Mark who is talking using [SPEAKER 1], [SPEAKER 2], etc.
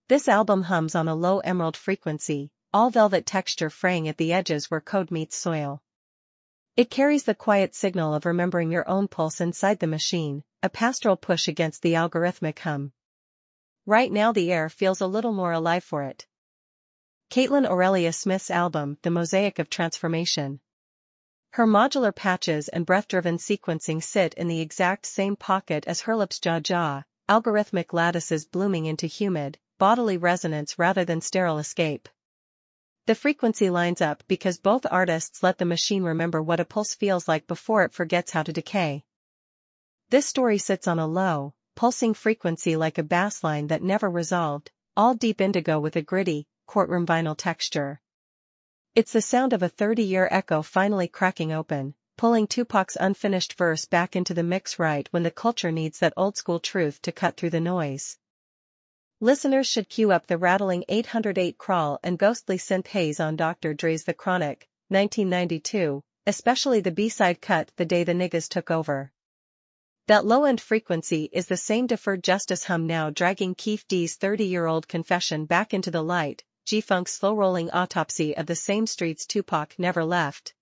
[SPEAKER 1] This album hums on a low emerald frequency, all velvet texture fraying at the edges where code meets soil. It carries the quiet signal of remembering your own pulse inside the machine, a pastoral push against the algorithmic hum. Right now the air feels a little more alive for it. Caitlin Aurelia Smith's album, The Mosaic of Transformation. Her modular patches and breath-driven sequencing sit in the exact same pocket as Hurlip's Jaw, algorithmic lattices blooming into humid, bodily resonance rather than sterile escape. The frequency lines up because both artists let the machine remember what a pulse feels like before it forgets how to decay. This story sits on a low, pulsing frequency like a bass line that never resolved, all deep indigo with a gritty, courtroom vinyl texture. It's the sound of a 30-year echo finally cracking open, pulling Tupac's unfinished verse back into the mix right when the culture needs that old-school truth to cut through the noise. Listeners should cue up the rattling 808 crawl and ghostly synth haze on Dr. Dre's The Chronic, 1992, especially the B-side cut The Day the Niggas Took Over. That low-end frequency is the same deferred justice hum now dragging Keef D's 30-year-old confession back into the light, G-Funk's slow-rolling autopsy of the same streets Tupac never left.